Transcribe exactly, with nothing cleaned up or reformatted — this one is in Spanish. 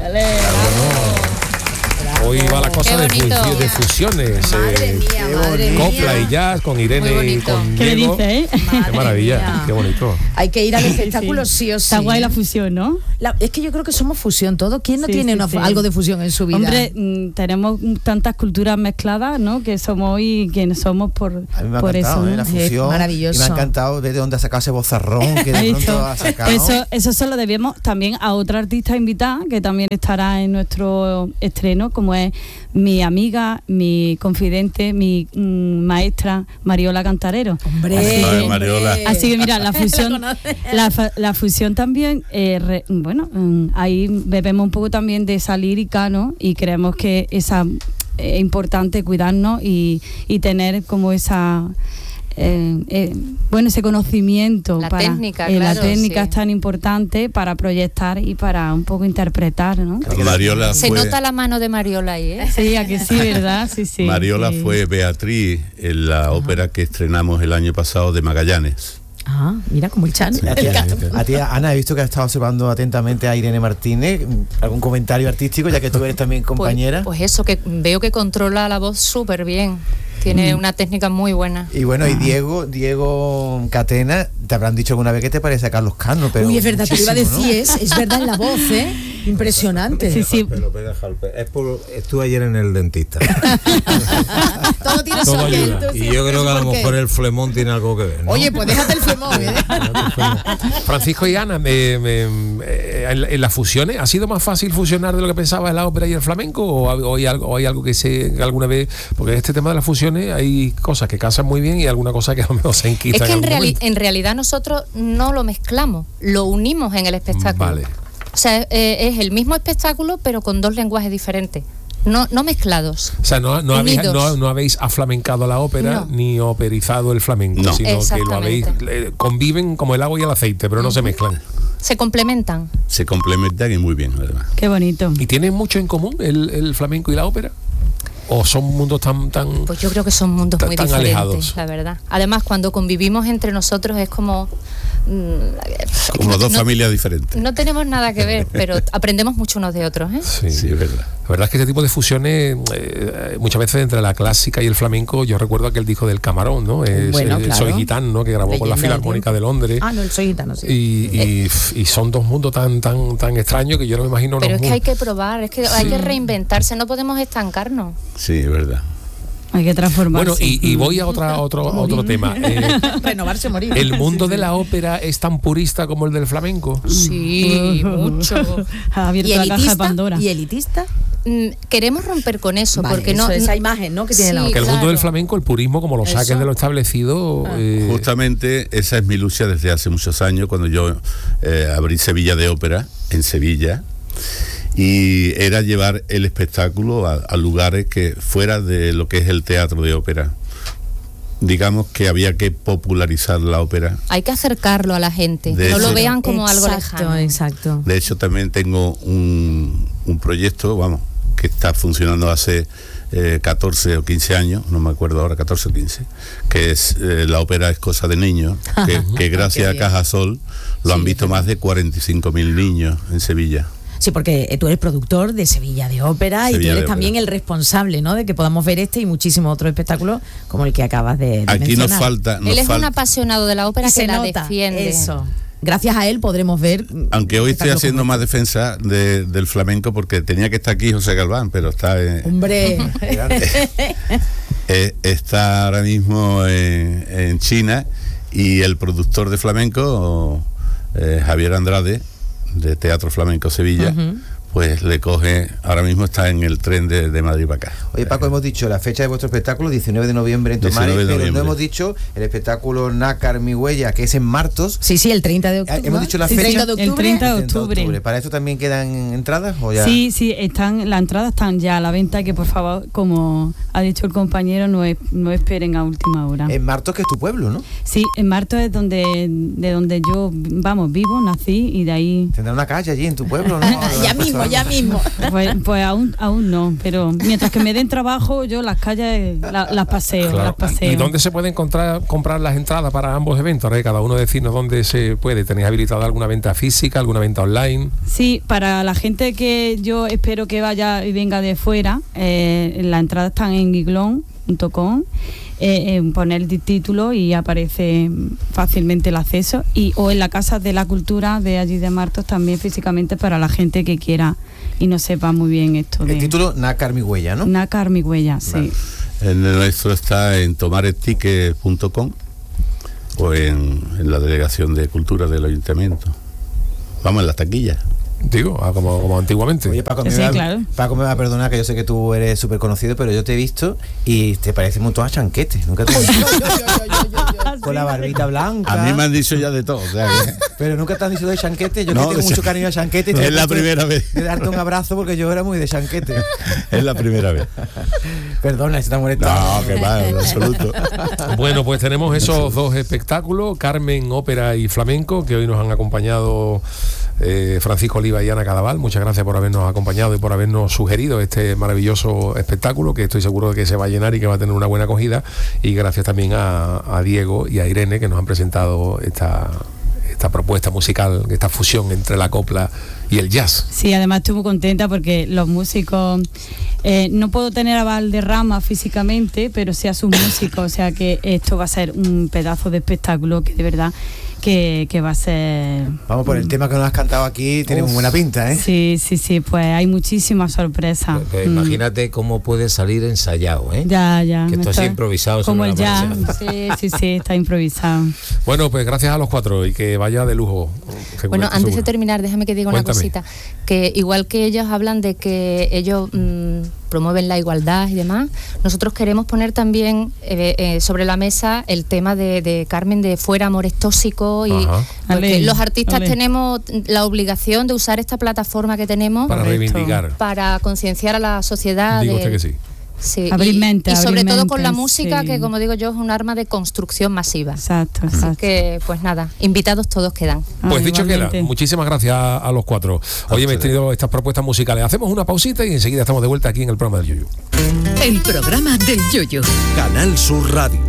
Hoy va la cosa de, fu- de fusiones. Madre eh, mía, madre mía. Copla y jazz con Irene y con ¿Qué Diego. le dice, eh? Qué maravilla, mía. qué bonito. Hay que ir al espectáculo sí, sí o sí. Está guay la fusión, ¿no? La, es que yo creo que somos fusión todo. ¿Quién no Sí, tiene sí, una, sí. algo de fusión en su vida? Hombre, mm, tenemos tantas culturas mezcladas, ¿no? Que somos hoy quienes somos por, A mí me ha por encantado, eso, ¿eh? ¿no? La fusión. maravilloso. Y me ha encantado ver de dónde ha sacado ese bozarrón que de Ahí pronto está. ha sacado. Eso, eso se lo debemos también a otra artista invitada que también estará en nuestro estreno, como es mi amiga, mi confidente, mi mm, maestra Mariola Cantarero. Hombre, Ay, Mariola. Así que mira, la fusión, la, fa- la fusión también, eh, re- bueno, mm, ahí bebemos un poco también de esa lírica, ¿no? Y creemos que esa es importante cuidarnos y, y tener como esa eh, eh, bueno, ese conocimiento La para técnica, eh, claro, la técnica sí. es tan importante para proyectar y para un poco interpretar, ¿no? Mariola Se fue, nota la mano de Mariola ahí, ¿eh? Sí, a que sí, ¿verdad? Sí, sí. Mariola sí. fue Beatriz en la ópera que estrenamos el año pasado de Magallanes. Ah, mira como el Chan. A ti, a ti, Ana, he visto que has estado observando atentamente a Irene Martínez. ¿Algún comentario artístico, ya que tú eres también compañera? Pues, pues eso, que veo que controla la voz súper bien. Tiene una técnica muy buena. Y bueno, y Diego, Diego Catena, te habrán dicho alguna vez que te parece a Carlos Cano, pero Uy, es verdad, te lo iba a muchísimo, decir, ¿no? es, es verdad en la voz, ¿eh? Impresionante. Sí, sí. Pero, pero, Jalpe, es por, estuve ayer en el dentista. Todo tiene Todo su qué, ayuda. tú Y sí, yo creo que a lo ¿por qué? mejor el flemón tiene algo que ver, ¿no? Oye, pues déjate el flemón, ¿eh? Francisco y Ana, me, me- eh, en, en las fusiones, ¿ha sido más fácil fusionar de lo que pensaba en la ópera y el flamenco? ¿O, ha- o hay, algo, o hay algo que se que alguna vez.? Porque este tema de las fusiones hay cosas que casan muy bien y alguna cosa que a lo mejor se enquistan. Es que en, algún reali- momento. en realidad nosotros no lo mezclamos, lo unimos en el espectáculo. Vale. O sea, eh, es el mismo espectáculo, pero con dos lenguajes diferentes. No, no mezclados. O sea, no, no, habéis, Unidos. no, no habéis aflamencado la ópera No. ni operizado el flamenco, No. sino que lo habéis. Exactamente. eh, conviven como el agua y el aceite, pero no se mezclan. Se complementan. Se complementan y muy bien, además. Qué bonito. ¿Y tienen mucho en común el, el flamenco y la ópera? ¿O son mundos tan. tan Pues yo creo que son mundos Tan- muy tan diferentes, alejados. la verdad. Además, cuando convivimos entre nosotros es como... mm, Como no- dos no- familias diferentes. No tenemos nada que ver, pero aprendemos mucho unos de otros, ¿eh? Sí. Sí, es verdad. La verdad es que este tipo de fusiones, eh, muchas veces entre la clásica y el flamenco, yo recuerdo aquel disco del Camarón, ¿no? Es, Bueno, eh, claro. Soy Gitano, ¿no? Que grabó con la Leyenda del Filarmónica tiempo. de Londres. Ah, no, el soy gitano, sí. Y, y, y son dos mundos tan tan tan extraños que yo no me imagino Pero unos es que hay mundos. que probar, es que hay que reinventarse, no podemos estancarnos. Sí, es verdad. Hay que transformarse. Bueno, y, y voy a otra, otro, a otro tema. Eh, Renovarse o morir. ¿El mundo de la ópera es tan purista como el del flamenco? Sí, mucho. Ha abierto ¿Y la caja de elitista? Pandora. ¿Y elitista? Mm, Queremos romper con eso, Vale, porque eso, no... esa imagen, ¿no? Que tiene Sí, la Que ópera. el mundo claro. del flamenco, el purismo, como lo saquen Eso. de lo establecido. eh, Justamente esa es mi lucha desde hace muchos años, cuando yo eh, abrí Sevilla de Ópera, en Sevilla, y era llevar el espectáculo a, a lugares que fuera de lo que es el teatro de ópera. Digamos que había que popularizar la ópera. Hay que acercarlo a la gente, De que no hecho- lo vean como algo Exacto, lejano. exacto. De hecho, también tengo un, un proyecto, vamos, que está funcionando hace eh, catorce o quince años, no me acuerdo ahora, catorce o quince, que es eh, la ópera es cosa de niños, que, que gracias Qué a bien. Cajasol lo Sí, han visto es más de cuarenta y cinco mil niños en Sevilla. Sí, porque eh, tú eres productor de Sevilla de Ópera y tú Sevilla eres de también Ópera. el responsable, ¿no? De que podamos ver este y muchísimos otros espectáculos como el que acabas de, de Aquí nos mencionar. falta, nos Él es un falta apasionado de la ópera Y que se la nota defiende. eso. Gracias a él podremos ver. aunque hoy estoy espectáculos haciendo como más defensa de- del flamenco porque tenía que estar aquí José Galván, pero está eh, este. Hombre. eh, está ahora mismo en, en China, y el productor de flamenco, eh, Javier Andrade, de Teatro Flamenco Sevilla, Ujú. pues le coge, ahora mismo está en el tren de, de Madrid para acá. Oye, Paco, hemos dicho la fecha de vuestro espectáculo, diecinueve de noviembre en Tomares, diecinueve de pero no noviembre. hemos dicho el espectáculo Nácar, mi huella, que es en Martos. Sí, sí, el treinta de octubre. Hemos dicho la Sí, fecha. treinta de El octubre. treinta de treinta octubre. ¿Para esto también quedan entradas o ya? Sí, sí, están, las entradas están ya a la venta, que por favor, como ha dicho el compañero, no, es- no esperen a última hora. En Martos, que es tu pueblo, ¿no? Sí, en Martos es donde, de donde yo, vamos, vivo, nací y de ahí... Tendrá una calle allí en tu pueblo, ¿no? Ya mismo, Pues ya mismo. Pues, pues aún, aún no, pero mientras que me den trabajo, yo las calles la, las paseo, Claro. las paseo. ¿Y dónde se pueden encontrar, comprar las entradas para ambos eventos? Ahora que cada uno decirnos dónde se puede. ¿Tenéis habilitada alguna venta física, alguna venta online? Sí, para la gente que yo espero que vaya y venga de fuera, eh, las entradas están en giglón punto com. Eh, eh, poner el título y aparece fácilmente el acceso, y o en la Casa de la Cultura de allí de Martos también físicamente, para la gente que quiera y no sepa muy bien esto de El título Nácar mi huella, ¿no? Nácar mi huella, sí. Vale. El nuestro está en tomareticket punto com o en, en la Delegación de Cultura del Ayuntamiento. Vamos, en las taquillas. Digo, ah, como, como antiguamente. Oye, Paco, me, Sí, va, claro. Paco me va a perdonar, que yo sé que tú eres súper conocido, pero yo te he visto y te parece un montón a Chanquete. Nunca te con la barbita blanca. A mí me han dicho ya de todo. O sea que Pero nunca te han dicho de Chanquete. Yo No, que tengo de mucho Chan- cariño a Chanquete. y es te la he puesto primera vez. De darte un abrazo, porque yo era muy de Chanquete. es la primera vez. Perdona, se te ha molestado. No, que va, en absoluto. Bueno, pues tenemos esos dos espectáculos, Carmen, ópera y flamenco, que hoy nos han acompañado eh, Francisco Oliva y Ana Cadaval. Muchas gracias por habernos acompañado y por habernos sugerido este maravilloso espectáculo, que estoy seguro de que se va a llenar y que va a tener una buena acogida. Y gracias también a, a Diego y a Irene, que nos han presentado esta, esta propuesta musical, esta fusión entre la copla y el jazz. Sí, además estoy muy contenta porque los músicos, eh, no puedo tener a Valderrama físicamente, pero sí a sus músicos, o sea que esto va a ser un pedazo de espectáculo que de verdad que, que va a ser... Vamos, por el tema que nos has cantado aquí, tiene muy buena pinta, ¿eh? Sí, sí, sí, pues hay muchísimas sorpresas. Pues, Mm. imagínate cómo puede salir ensayado, ¿eh? Ya, ya. Que esto está- así improvisado sobre Como la el jazz. marcha. Sí, sí, sí, está improvisado. Bueno, pues gracias a los cuatro y que vaya de lujo. seguro, Bueno, antes seguro. de terminar, déjame que diga una Cuéntame. cosita. Que igual que ellos hablan de que ellos mm, promueven la igualdad y demás, nosotros queremos poner también eh, eh, sobre la mesa el tema de, de Carmen de fuera amores tóxicos, y Ajá. porque Ale, los artistas ale. tenemos la obligación de usar esta plataforma que tenemos Para Correcto. reivindicar. para concienciar a la sociedad. Digo de- usted que sí. Sí, Abrir y, mente, y sobre abrir todo con la mente, música, sí. que como digo yo es un arma de construcción masiva. Exacto, Así exacto. que, pues nada, invitados todos quedan. Pues Ah, dicho igualmente. queda, muchísimas gracias a, a los cuatro. Hoy hemos tenido estas propuestas musicales. Hacemos una pausita y enseguida estamos de vuelta aquí en el programa del Yuyu. El programa del Yoyo. Canal Sur Radio.